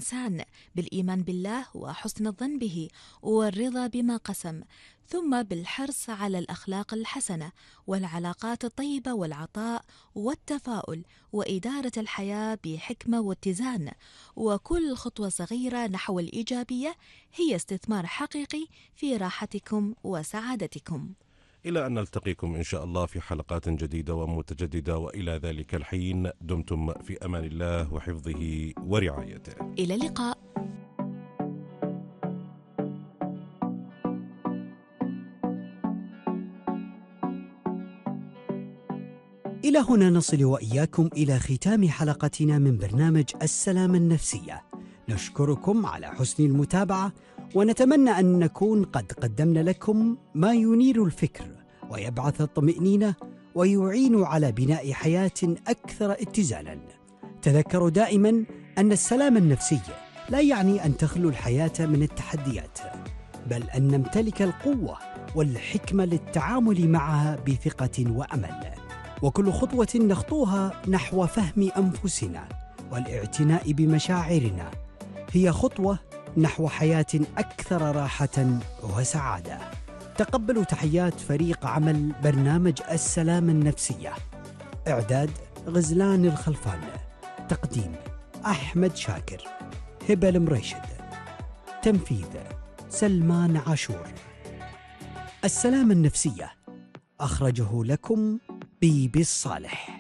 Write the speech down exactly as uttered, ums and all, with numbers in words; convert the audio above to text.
الإنسان بالإيمان بالله وحسن الظن به والرضا بما قسم، ثم بالحرص على الأخلاق الحسنة والعلاقات الطيبة والعطاء والتفاؤل وإدارة الحياة بحكمة واتزان. وكل خطوة صغيرة نحو الإيجابية هي استثمار حقيقي في راحتكم وسعادتكم. إلى أن نلتقيكم إن شاء الله في حلقات جديدة ومتجددة، وإلى ذلك الحين دمتم في أمان الله وحفظه ورعايته. إلى اللقاء. إلى هنا نصل وإياكم إلى ختام حلقتنا من برنامج السلامة النفسية. نشكركم على حسن المتابعة، ونتمنى أن نكون قد قدمنا لكم ما ينير الفكر ويبعث الطمأنينة ويعين على بناء حياة أكثر اتزانا. تذكروا دائما أن السلامة النفسية لا يعني أن تخلو الحياة من التحديات، بل أن نمتلك القوة والحكمة للتعامل معها بثقة وأمل. وكل خطوة نخطوها نحو فهم أنفسنا والاعتناء بمشاعرنا هي خطوة نحو حياة أكثر راحة وسعادة. تقبلوا تحيات فريق عمل برنامج السلامة النفسية. إعداد غزلان الخلفان، تقديم أحمد شاكر، هبة المريشد، تنفيذ سلمان عاشور. السلامة النفسية أخرجه لكم بيبي الصالح.